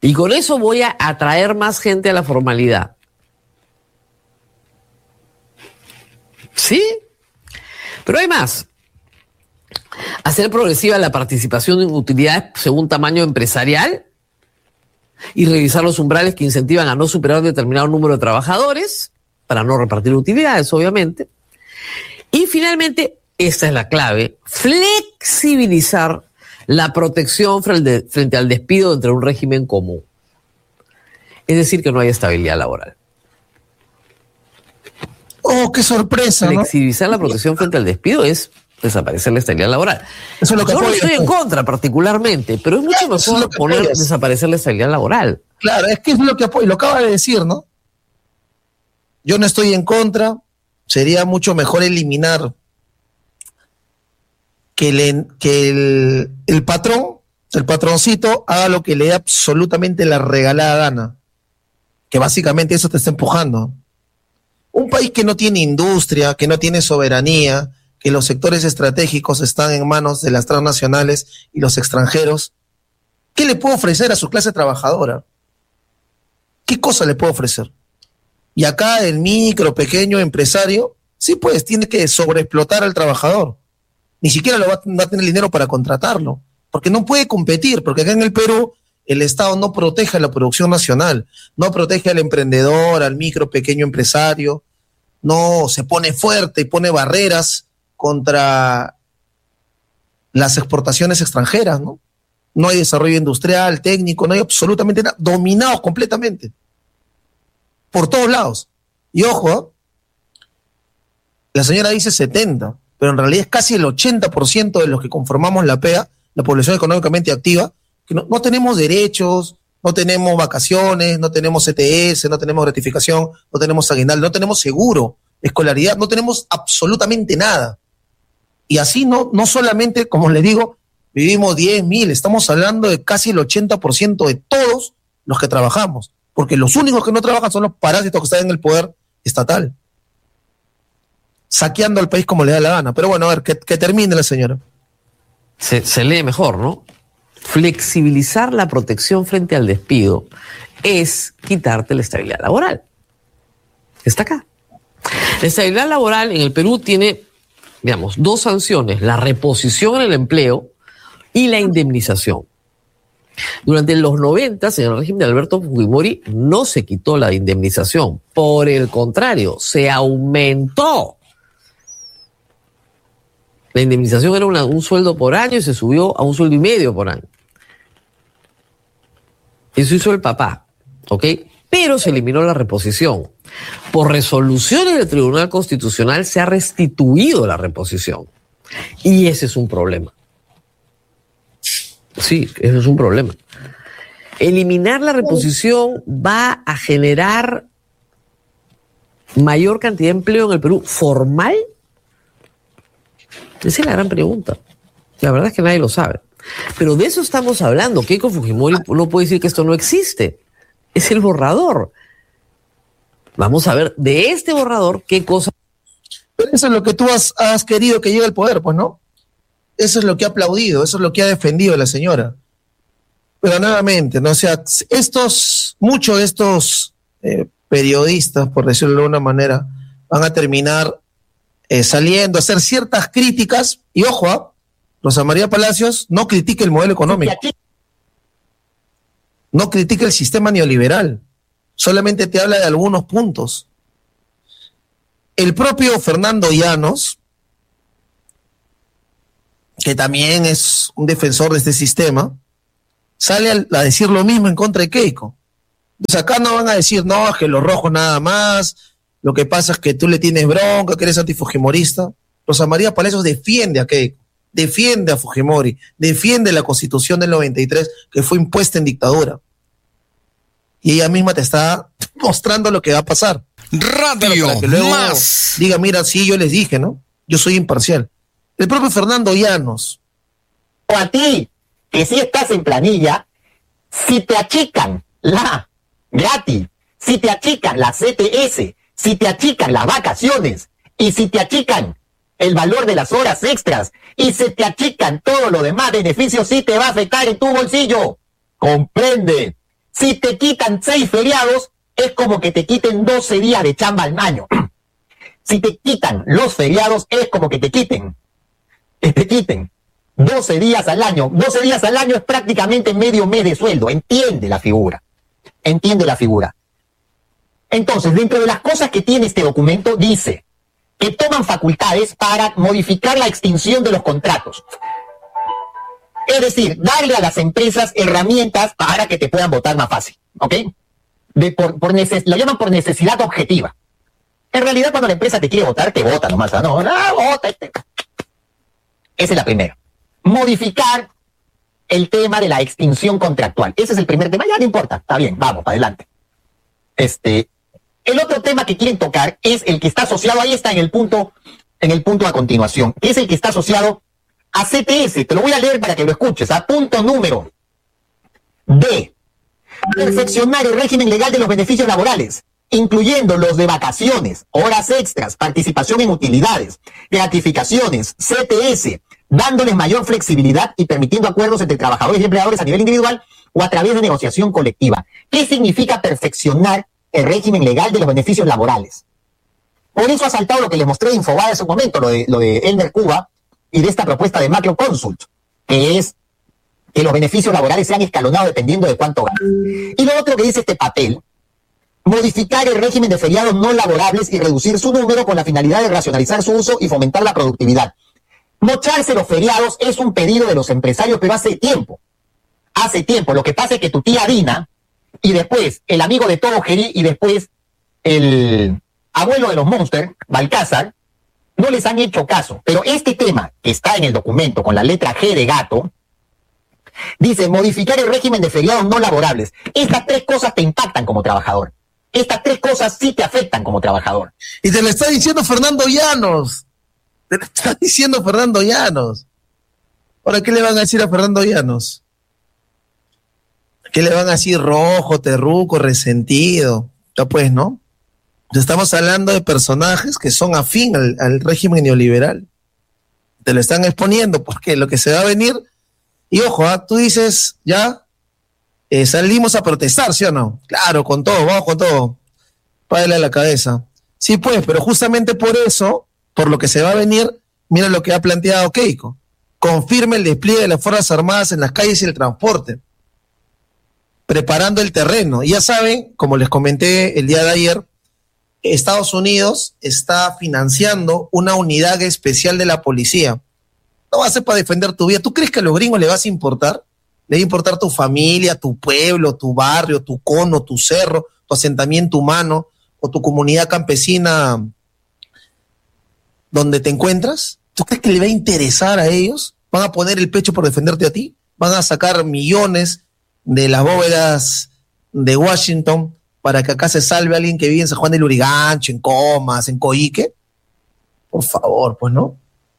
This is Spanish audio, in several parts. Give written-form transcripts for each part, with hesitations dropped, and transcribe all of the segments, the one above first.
Y con eso voy a atraer más gente a la formalidad. ¿Sí? Pero hay más. Hacer progresiva la participación en utilidades según tamaño empresarial y revisar los umbrales que incentivan a no superar determinado número de trabajadores para no repartir utilidades, obviamente. Y finalmente, esta es la clave, flexibilizar la protección frente al despido entre un régimen común. Es decir, que no hay estabilidad laboral. ¡Oh, qué sorpresa! Flexibilizar la protección frente al despido es desaparecer la estabilidad laboral. Eso es lo que yo no apoyo, estoy en contra particularmente, pero es mucho mejor poner desaparecer la estabilidad laboral. Claro, es que es lo que apoyo, lo acaba de decir, ¿no? Yo no estoy en contra, sería mucho mejor eliminar que el patrón, el patroncito, haga lo que le dé absolutamente la regalada gana. Que básicamente eso te está empujando. Un país que no tiene industria, que no tiene soberanía, que los sectores estratégicos están en manos de las transnacionales y los extranjeros, ¿qué le puede ofrecer a su clase trabajadora? ¿Qué cosa le puede ofrecer? Y acá el micro, pequeño empresario, sí pues, tiene que sobreexplotar al trabajador. Ni siquiera va a tener dinero para contratarlo, porque no puede competir, porque acá en el Perú el Estado no protege a la producción nacional, no protege al emprendedor, al micro, pequeño empresario, no se pone fuerte y pone barreras contra las exportaciones extranjeras, ¿no? No hay desarrollo industrial, técnico, no hay absolutamente nada, dominados completamente, por todos lados. Y ojo, la señora dice 70, pero en realidad es casi el 80% de los que conformamos la PEA, la población económicamente activa, que no tenemos derechos, no tenemos vacaciones, no tenemos CTS, no tenemos gratificación, no tenemos aguinaldo, no tenemos seguro, escolaridad, no tenemos absolutamente nada. Y así no solamente, como les digo, vivimos 10.000, estamos hablando de casi el 80% de todos los que trabajamos, porque los únicos que no trabajan son los parásitos que están en el poder estatal, saqueando al país como le da la gana. Pero bueno, a ver, que termine la señora. Se lee mejor, ¿no? Flexibilizar la protección frente al despido es quitarte la estabilidad laboral. Está acá. La estabilidad laboral en el Perú tiene, digamos, dos sanciones: la reposición en el empleo y la indemnización. Durante los 90, en el régimen de Alberto Fujimori, no se quitó la indemnización. Por el contrario, se aumentó. La indemnización era un sueldo por año y se subió a 1,5 sueldos por año. Eso hizo el papá, ¿ok? Pero se eliminó la reposición. Por resoluciones del Tribunal Constitucional se ha restituido la reposición. Y ese es un problema. Sí, ese es un problema. Eliminar la reposición va a generar mayor cantidad de empleo en el Perú formal. Esa es la gran pregunta. La verdad es que nadie lo sabe. Pero de eso estamos hablando. Keiko Fujimori no puede decir que esto no existe. Es el borrador. Vamos a ver de este borrador qué cosa. Pero eso es lo que tú has querido que llegue al poder, pues, ¿no? Eso es lo que ha aplaudido, eso es lo que ha defendido la señora. Pero nuevamente, ¿no? O sea, muchos de estos periodistas, por decirlo de alguna manera, van a terminar saliendo a hacer ciertas críticas. Y ojo, Rosa María Palacios no critica el modelo económico, no critica el sistema neoliberal, solamente te habla de algunos puntos. El propio Fernando Llanos, que también es un defensor de este sistema, sale a decir lo mismo en contra de Keiko. Entonces acá no van a decir, no, es que los rojos nada más, lo que pasa es que tú le tienes bronca, que eres antifujimorista. Rosa María Palacios defiende a Keiko, defiende a Fujimori, defiende la Constitución del 93, que fue impuesta en dictadura. Y ella misma te está mostrando lo que va a pasar. Radio para que luego Más. diga, mira, sí, yo les dije, ¿no? Yo soy imparcial. El propio Fernando Llanos. O a ti, que si estás en planilla, si te achican la gratis, si te achican la CTS, si te achican las vacaciones, y si te achican el valor de las horas extras, y se te achican todo lo demás beneficios, sí te va a afectar en tu bolsillo. Comprende. Si te quitan 6 feriados, es como que te quiten 12 días de chamba al año. Si te quitan los feriados, es como que te quiten 12 días al año. 12 días al año es prácticamente medio mes de sueldo. Entiende la figura. Entonces, dentro de las cosas que tiene este documento, dice que toman facultades para modificar la extinción de los contratos. Es decir, darle a las empresas herramientas para que te puedan votar más fácil, ¿ok? Lo llaman por necesidad objetiva. En realidad, cuando la empresa te quiere votar, te vota nomás, ¿no? Vota. Esa es la primera. Modificar el tema de la extinción contractual. Ese es el primer tema. Ya no importa. Está bien, vamos, para adelante. El otro tema que quieren tocar es el que está asociado, ahí está en el punto a continuación, que es el que está asociado a CTS. Te lo voy a leer para que lo escuches. A punto número D. Perfeccionar el régimen legal de los beneficios laborales, incluyendo los de vacaciones, horas extras, participación en utilidades, gratificaciones, CTS, dándoles mayor flexibilidad y permitiendo acuerdos entre trabajadores y empleadores a nivel individual o a través de negociación colectiva. ¿Qué significa perfeccionar el régimen legal de los beneficios laborales? Por eso ha saltado lo que les mostré de Infobae en su momento, lo de Elmer Cuba y de esta propuesta de Macro Consult, que es que los beneficios laborales sean escalonados dependiendo de cuánto ganan. Y lo otro que dice este papel: modificar el régimen de feriados no laborables y reducir su número con la finalidad de racionalizar su uso y fomentar la productividad. Mocharse los feriados es un pedido de los empresarios, pero hace tiempo. Lo que pasa es que tu tía Dina, y después el amigo de Todo Gerí, y después el abuelo de los Monster, Balcázar, no les han hecho caso. Pero este tema que está en el documento con la letra G de gato, dice modificar el régimen de feriados no laborables. Estas 3 cosas te impactan como trabajador. Estas 3 cosas sí te afectan como trabajador. Y te lo está diciendo Fernando Llanos. Ahora, ¿qué le van a decir a Fernando Llanos? ¿Qué le van a decir? Rojo, terruco, resentido. Ya pues, ¿no? Estamos hablando de personajes que son afín al régimen neoliberal. Te lo están exponiendo porque lo que se va a venir... Y ojo, tú dices, ya, salimos a protestar, ¿sí o no? Claro, con todo, vamos con todo. Pádele a la cabeza. Sí, pues, pero justamente por eso, por lo que se va a venir, mira lo que ha planteado Keiko. Confirme el despliegue de las Fuerzas Armadas en las calles y el transporte, preparando el terreno. Y ya saben, como les comenté el día de ayer, Estados Unidos está financiando una unidad especial de la policía. No va a ser para defender tu vida. ¿Tú crees que a los gringos les vas a importar? ¿Le va a importar tu familia, tu pueblo, tu barrio, tu cono, tu cerro, tu asentamiento humano o tu comunidad campesina donde te encuentras? ¿Tú crees que le va a interesar a ellos? ¿Van a poner el pecho por defenderte a ti? ¿Van a sacar millones de las bóvedas de Washington para que acá se salve a alguien que vive en San Juan de Lurigancho, en Comas, en Coique? Por favor, pues, ¿no?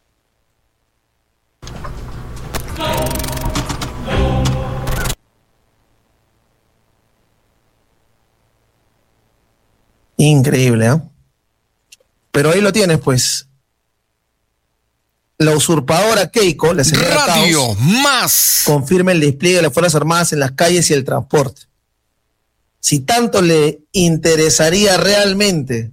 Increíble, ¿eh? Pero ahí lo tienes, pues. La usurpadora Keiko, la señora Radio Caos, Más, confirma el despliegue de las Fuerzas Armadas en las calles y el transporte. Si tanto le interesaría realmente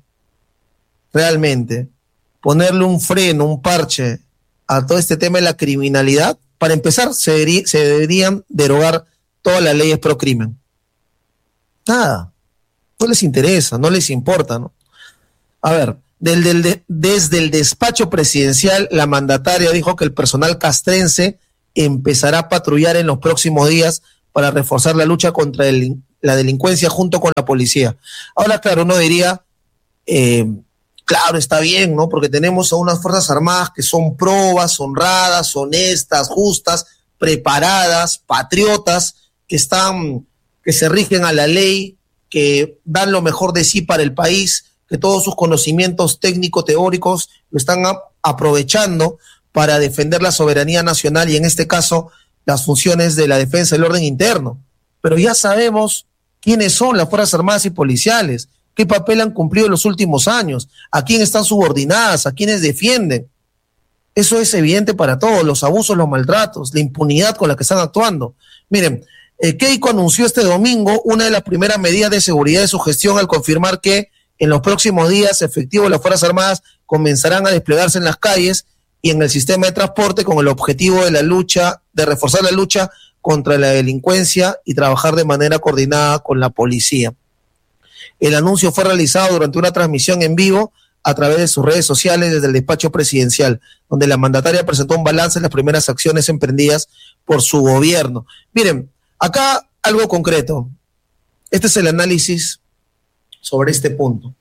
ponerle un freno, un parche a todo este tema de la criminalidad, para empezar, se deberían derogar todas las leyes pro crimen. Nada. No les interesa, no les importa, ¿no? A ver, desde el despacho presidencial, la mandataria dijo que el personal castrense empezará a patrullar en los próximos días para reforzar la lucha contra la delincuencia junto con la policía. Ahora, claro, uno diría, claro, está bien, ¿no? Porque tenemos a unas Fuerzas Armadas que son probas, honradas, honestas, justas, preparadas, patriotas, que se rigen a la ley, que dan lo mejor de sí para el país, que todos sus conocimientos técnico-teóricos lo están aprovechando para defender la soberanía nacional y en este caso las funciones de la defensa del orden interno. Pero ya sabemos quiénes son las Fuerzas Armadas y Policiales, qué papel han cumplido en los últimos años, a quién están subordinadas, a quiénes defienden. Eso es evidente para todos, los abusos, los maltratos, la impunidad con la que están actuando. Miren, Keiko anunció este domingo una de las primeras medidas de seguridad de su gestión al confirmar que en los próximos días efectivos de las Fuerzas Armadas comenzarán a desplegarse en las calles y en el sistema de transporte con el objetivo de reforzar la lucha contra la delincuencia y trabajar de manera coordinada con la policía. El anuncio fue realizado durante una transmisión en vivo a través de sus redes sociales desde el despacho presidencial, donde la mandataria presentó un balance de las primeras acciones emprendidas por su gobierno. Miren, acá algo concreto. Este es el análisis sobre este punto.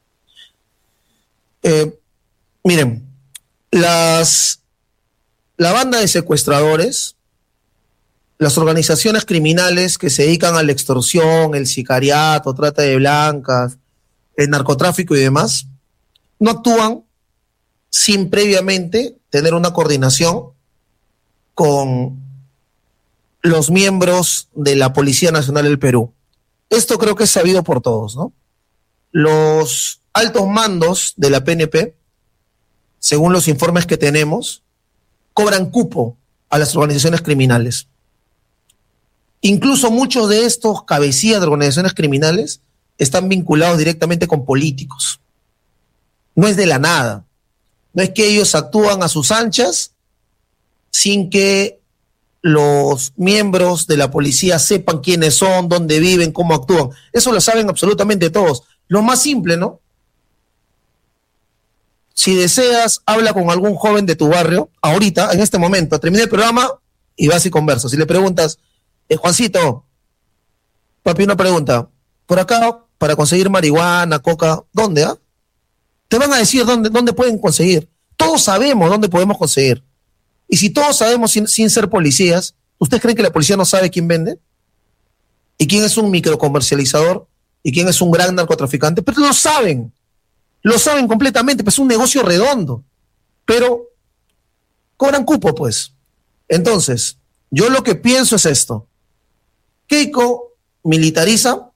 Miren, la banda de secuestradores, las organizaciones criminales que se dedican a la extorsión, el sicariato, trata de blancas, el narcotráfico y demás, no actúan sin previamente tener una coordinación con los miembros de la Policía Nacional del Perú. Esto creo que es sabido por todos, ¿no? Los altos mandos de la PNP, según los informes que tenemos, cobran cupo a las organizaciones criminales. Incluso muchos de estos cabecillas de organizaciones criminales están vinculados directamente con políticos. No es de la nada. No es que ellos actúan a sus anchas sin que los miembros de la policía sepan quiénes son, dónde viven, cómo actúan. Eso lo saben absolutamente todos. Lo más simple, ¿no? Si deseas, habla con algún joven de tu barrio, ahorita, en este momento, termina el programa y vas y conversas. Si le preguntas, Juancito, papi, una pregunta. Por acá, para conseguir marihuana, coca, ¿dónde? Te van a decir dónde pueden conseguir. Todos sabemos dónde podemos conseguir. Y si todos sabemos sin ser policías, ¿ustedes creen que la policía no sabe quién vende? ¿Y quién es un microcomercializador? ¿Y quién es un gran narcotraficante? Pero lo saben completamente, pues es un negocio redondo. Pero cobran cupo, pues. Entonces, yo lo que pienso es esto. Keiko militariza,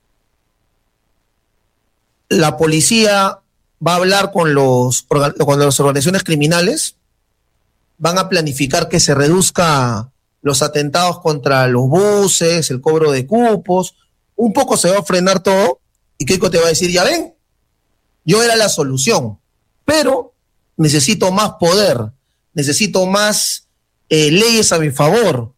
la policía va a hablar con las organizaciones criminales, van a planificar que se reduzca los atentados contra los buses, el cobro de cupos, un poco se va a frenar todo y Keiko te va a decir, ya ven, yo era la solución, pero necesito más poder, necesito más leyes a mi favor,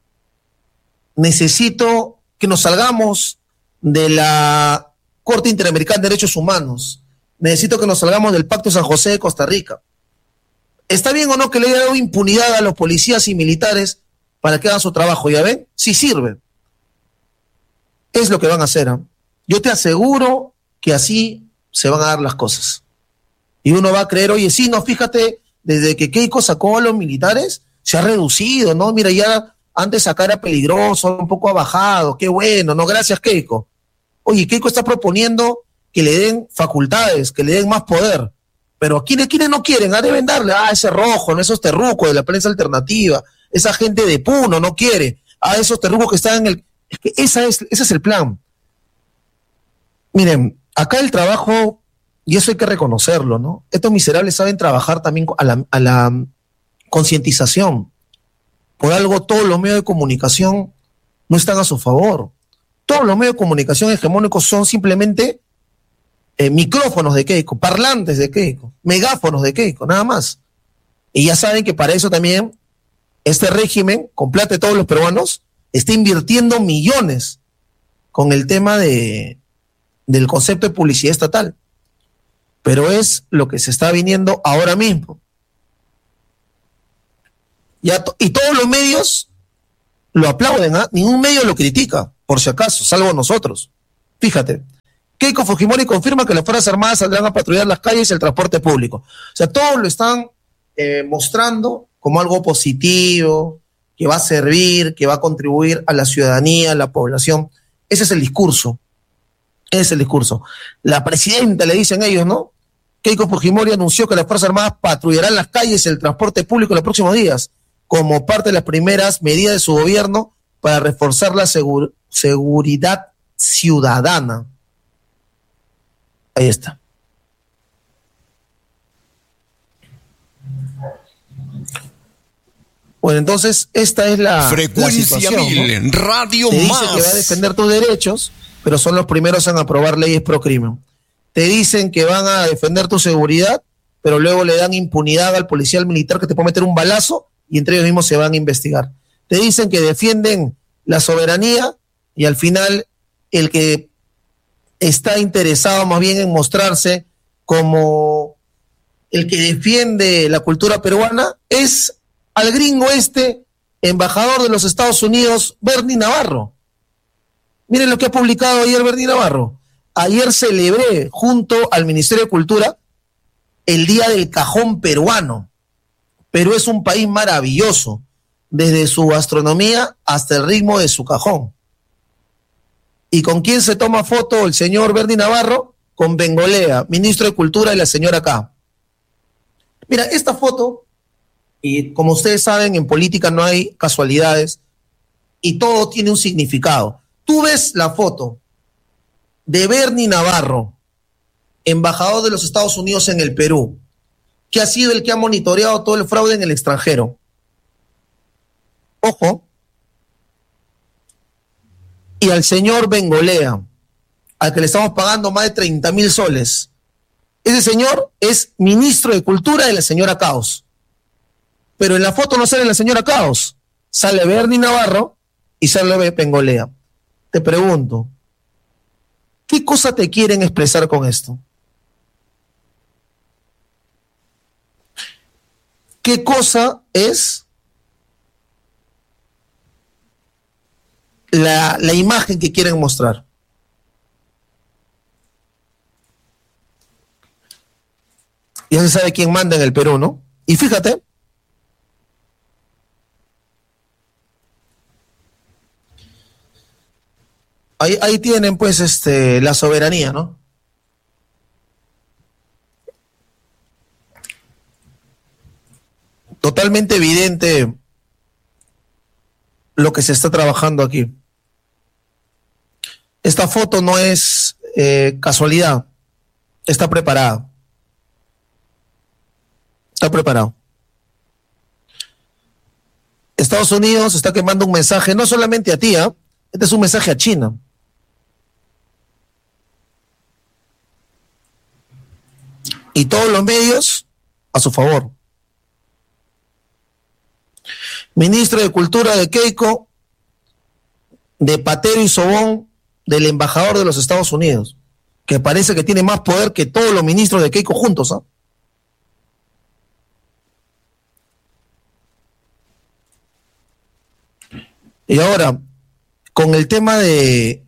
necesito que nos salgamos de la Corte Interamericana de Derechos Humanos, necesito que nos salgamos del Pacto San José de Costa Rica. ¿Está bien o no que le haya dado impunidad a los policías y militares para que hagan su trabajo? ¿Ya ven? Sí sirve. Es lo que van a hacer. Yo te aseguro que así se van a dar las cosas. Y uno va a creer, oye, sí, no, fíjate, desde que Keiko sacó a los militares, se ha reducido, ¿no? Mira, ya antes acá era peligroso, un poco ha bajado, qué bueno, ¿no? Gracias, Keiko. Oye, Keiko está proponiendo que le den facultades, que le den más poder. Pero ¿quiénes no quieren? Deben darle, ese rojo, ¿no? Esos terrucos de la prensa alternativa, esa gente de Puno no quiere, esos terrucos que están en el... Es que ese es el plan. Miren, acá el trabajo, y eso hay que reconocerlo, ¿no? Estos miserables saben trabajar también a la concientización. Por algo todos los medios de comunicación no están a su favor. Todos los medios de comunicación hegemónicos son simplemente micrófonos de Keiko, parlantes de Keiko, megáfonos de Keiko, nada más. Y ya saben que para eso también este régimen, con plata de todos los peruanos, está invirtiendo millones con el tema del concepto de publicidad estatal. Pero es lo que se está viniendo ahora mismo. Y todos los medios lo aplauden, ningún medio lo critica, por si acaso, salvo nosotros. Fíjate, Keiko Fujimori confirma que las Fuerzas Armadas saldrán a patrullar las calles y el transporte público. O sea, todos lo están mostrando como algo positivo, que va a servir, que va a contribuir a la ciudadanía, a la población. Ese es el discurso. Ese es el discurso. La presidenta, le dicen ellos, ¿no? Keiko Fujimori anunció que las Fuerzas Armadas patrullarán las calles y el transporte público en los próximos días, como parte de las primeras medidas de su gobierno para reforzar la seguridad ciudadana. Ahí está. Bueno, entonces esta es la Frecuencia situación, 1000, ¿no? Radio Te dice Más. que va a defender tus derechos, pero son los primeros en aprobar leyes pro crimen. Te dicen que van a defender tu seguridad, pero luego le dan impunidad al policía militar que te puede meter un balazo y entre ellos mismos se van a investigar. Te dicen que defienden la soberanía y al final el que está interesado más bien en mostrarse como el que defiende la cultura peruana es al gringo embajador de los Estados Unidos, Bernie Navarro. Miren lo que ha publicado ayer Bernie Navarro. Ayer celebré junto al Ministerio de Cultura el Día del Cajón Peruano. Perú es un país maravilloso, desde su gastronomía hasta el ritmo de su cajón. ¿Y con quién se toma foto el señor Bernie Navarro? Con Bengolea, ministro de Cultura, y la señora K. Mira, esta foto, y como ustedes saben, en política no hay casualidades y todo tiene un significado. Tú ves la foto de Bernie Navarro, embajador de los Estados Unidos en el Perú, que ha sido el que ha monitoreado todo el fraude en el extranjero. Ojo. Y al señor Bengolea, al que le estamos pagando más de 30,000 soles. Ese señor es ministro de Cultura de la señora Caos. Pero en la foto no sale la señora Caos. Sale Bernie Navarro y sale Bengolea. Te pregunto, ¿qué cosa te quieren expresar con esto? ¿Qué cosa es la imagen que quieren mostrar? Ya se sabe quién manda en el Perú, ¿no? Y fíjate, ahí tienen pues la soberanía, ¿no? Totalmente evidente lo que se está trabajando aquí. Esta foto no es casualidad, está preparada. Está preparado. Estados Unidos está quemando un mensaje, no solamente a ti, este es un mensaje a China. Y todos los medios a su favor. Ministro de Cultura de Keiko, de Patero y Sobón, del embajador de los Estados Unidos, que parece que tiene más poder que todos los ministros de Keiko juntos, ¿ah? Y ahora, con el tema de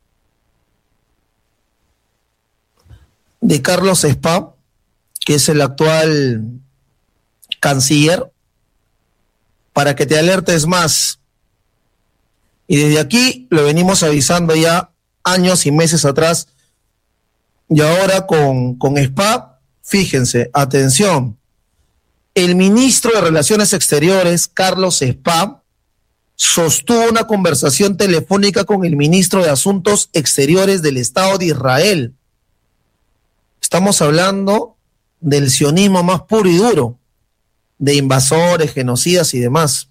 Carlos Spa, que es el actual canciller, para que te alertes más. Y desde aquí lo venimos avisando ya años y meses atrás. Y ahora con Spa, fíjense, atención. El ministro de Relaciones Exteriores, Carlos Spa, sostuvo una conversación telefónica con el ministro de Asuntos Exteriores del Estado de Israel. Estamos hablando del sionismo más puro y duro, de invasores, genocidas y demás.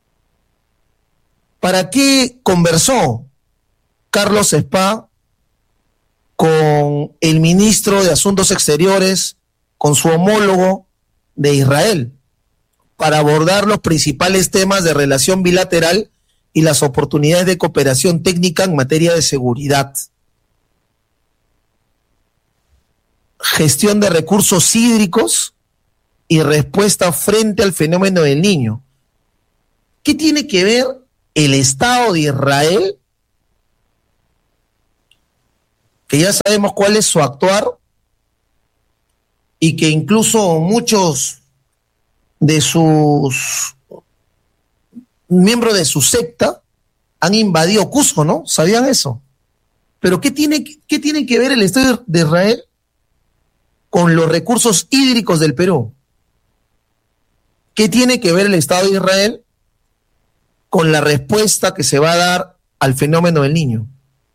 ¿Para qué conversó Carlos Spa con el ministro de Asuntos Exteriores, con su homólogo de Israel? Para abordar los principales temas de relación bilateral y las oportunidades de cooperación técnica en materia de seguridad. Gestión de recursos hídricos y respuesta frente al fenómeno del Niño. ¿Qué tiene que ver el Estado de Israel, que ya sabemos cuál es su actuar y que incluso muchos de sus miembros de su secta han invadido Cusco, ¿no? ¿Sabían eso? Pero ¿qué tiene que ver el Estado de Israel con los recursos hídricos del Perú? ¿Qué tiene que ver el Estado de Israel con la respuesta que se va a dar al fenómeno del Niño?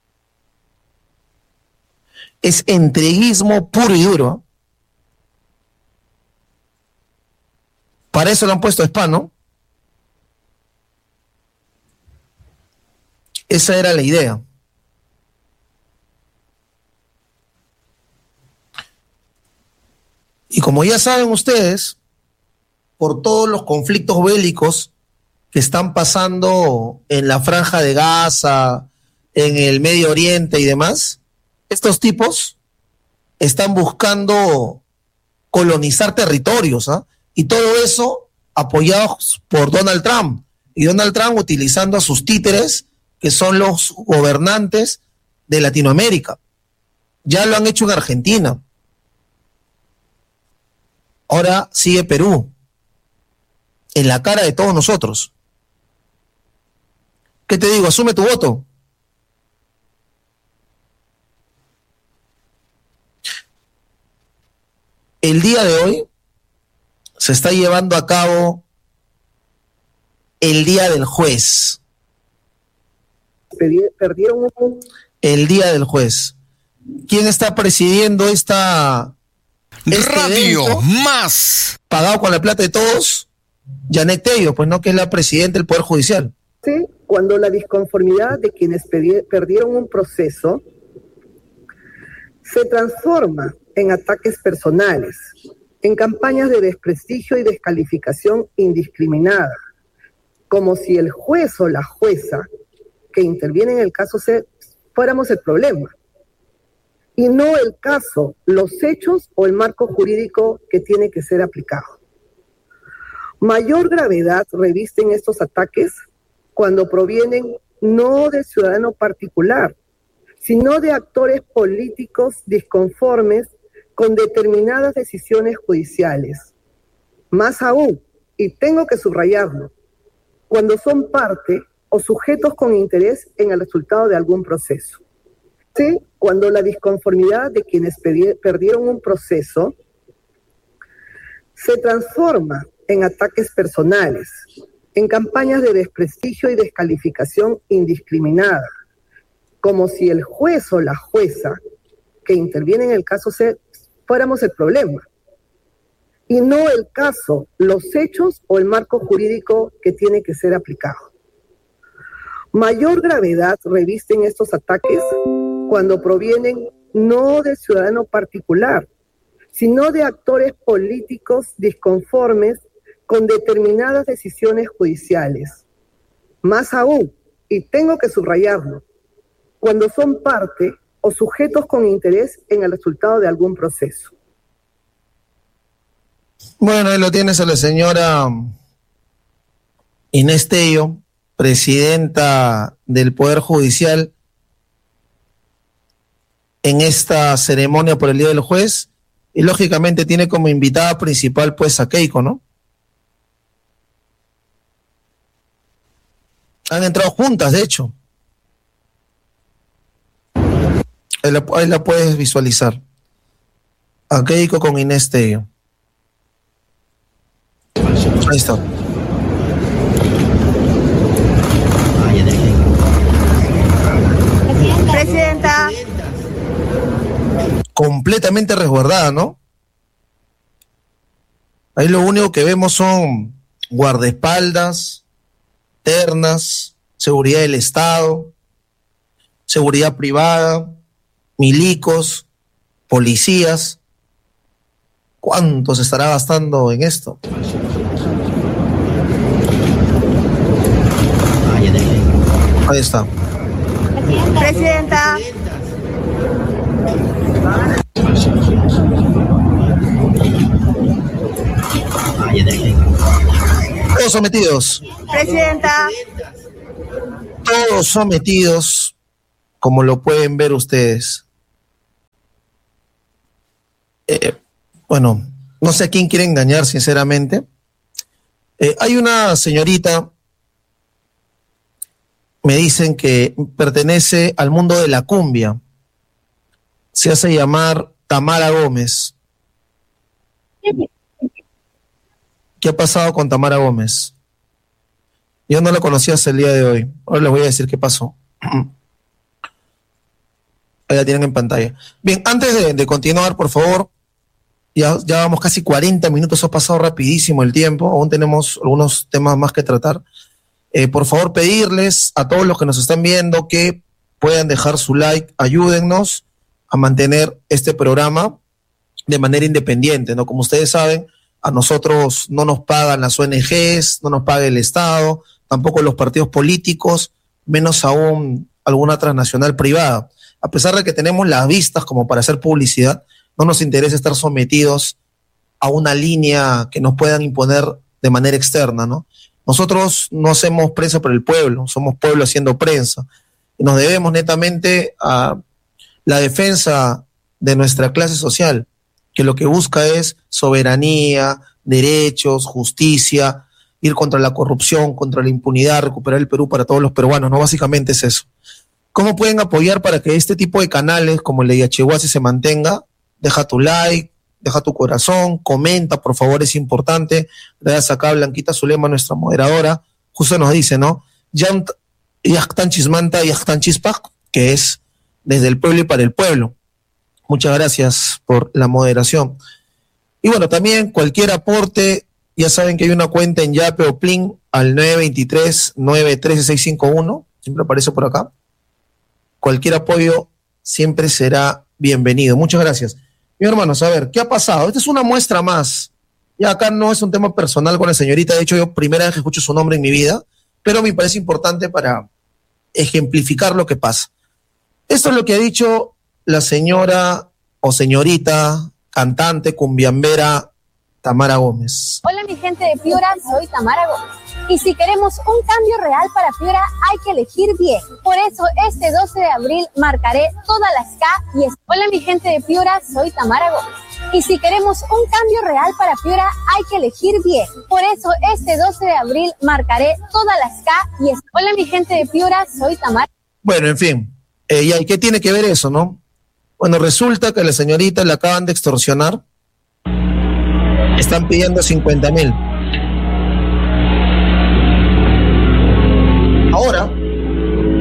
Es entreguismo puro y duro. Para eso lo han puesto a Spa, ¿no? Esa era la idea. Y como ya saben ustedes, por todos los conflictos bélicos que están pasando en la Franja de Gaza, en el Medio Oriente y demás, estos tipos están buscando colonizar territorios, ¿ah? Y todo eso apoyados por Donald Trump. Y Donald Trump utilizando a sus títeres, que son los gobernantes de Latinoamérica. Ya lo han hecho en Argentina. Ahora sigue Perú, en la cara de todos nosotros. ¿Qué te digo? Asume tu voto. El día de hoy se está llevando a cabo el Día del Juez. Perdieron El Día del Juez. ¿Quién está presidiendo este Radio evento? Más. Pagado con la plata de todos, Yanet Tello, pues no, que es la presidenta del Poder Judicial. Sí, cuando la disconformidad de quienes perdieron un proceso se transforma en ataques personales, en campañas de desprestigio y descalificación indiscriminada, como si el juez o la jueza que interviene en el caso fuéramos el problema, y no el caso, los hechos o el marco jurídico que tiene que ser aplicado. Mayor gravedad revisten estos ataques cuando provienen no del ciudadano particular, sino de actores políticos disconformes con determinadas decisiones judiciales. Más aún, y tengo que subrayarlo, cuando son parte o sujetos con interés en el resultado de algún proceso. Sí, cuando la disconformidad de quienes perdieron un proceso se transforma en ataques personales, en campañas de desprestigio y descalificación indiscriminada, como si el juez o la jueza que interviene en el caso fuéramos el problema, y no el caso, los hechos o el marco jurídico que tiene que ser aplicado. Mayor gravedad revisten estos ataques cuando provienen no del ciudadano particular, sino de actores políticos disconformes con determinadas decisiones judiciales. Más aún, y tengo que subrayarlo, cuando son parte o sujetos con interés en el resultado de algún proceso. Bueno, ahí lo tienes a la señora Inés Tello, presidenta del Poder Judicial, en esta ceremonia por el Día del Juez, y lógicamente tiene como invitada principal pues a Keiko, ¿no? Han entrado juntas, de hecho. Ahí la puedes visualizar. A Keiko con Inés Tello. Ahí está. Presidenta. Completamente resguardada, ¿no? Ahí lo único que vemos son guardaespaldas, ternas, seguridad del Estado, seguridad privada, milicos, policías. ¿Cuánto se estará gastando en esto? Ahí está. Presidenta. Todos sometidos. Presidenta. Todos sometidos, como lo pueden ver ustedes. Bueno, no sé a quién quiere engañar, sinceramente. Hay una señorita, me dicen que pertenece al mundo de la cumbia. Se hace llamar Tamara Gómez. ¿Qué ha pasado con Tamara Gómez? Yo no la conocía hasta el día de hoy. Ahora les voy a decir qué pasó. Ahí la tienen en pantalla. Bien, antes de continuar, por favor, ya vamos casi 40 minutos, ha pasado rapidísimo el tiempo, aún tenemos algunos temas más que tratar. Por favor, pedirles a todos los que nos están viendo que puedan dejar su like, ayúdennos a mantener este programa de manera independiente, ¿no? Como ustedes saben, a nosotros no nos pagan las ONGs, no nos paga el Estado, tampoco los partidos políticos, menos aún alguna transnacional privada. A pesar de que tenemos las vistas como para hacer publicidad, no nos interesa estar sometidos a una línea que nos puedan imponer de manera externa, ¿no? Nosotros no hacemos prensa por el pueblo, somos pueblo haciendo prensa. Y nos debemos netamente a la defensa de nuestra clase social, que lo que busca es soberanía, derechos, justicia, ir contra la corrupción, contra la impunidad, recuperar el Perú para todos los peruanos, ¿no? Básicamente es eso. ¿Cómo pueden apoyar para que este tipo de canales como el de Yachehuasi se mantenga? Deja tu like, deja tu corazón, comenta, por favor, es importante. Gracias acá a Blanquita Zulema, nuestra moderadora, justo nos dice, ¿no? Yachtan Chismanta, Yachtan Chispac, que es desde el pueblo y para el pueblo. Muchas gracias por la moderación. Y bueno, también cualquier aporte, ya saben que hay una cuenta en Yape o Plin al 923-913-651, siempre aparece por acá. Cualquier apoyo siempre será bienvenido. Muchas gracias. Mi hermanos, a ver, ¿qué ha pasado? Esta es una muestra más. Ya acá no es un tema personal con la señorita, de hecho yo primera vez que escucho su nombre en mi vida, pero me parece importante para ejemplificar lo que pasa. Esto es lo que ha dicho la señora o señorita cantante cumbiambera Tamara Gómez. Hola mi gente de Piura, soy Tamara Gómez. Y si queremos un cambio real para Piura, hay que elegir bien. Por eso este 12 de abril marcaré todas las K y es... Hola mi gente de Piura, soy Tamara Gómez. Y si queremos un cambio real para Piura, hay que elegir bien. Por eso este 12 de abril marcaré todas las K y es... Hola mi gente de Piura, soy Tamara. Bueno, en fin, ¿y qué tiene que ver eso, no? Bueno, resulta que a la señorita la acaban de extorsionar. Están pidiendo 50,000.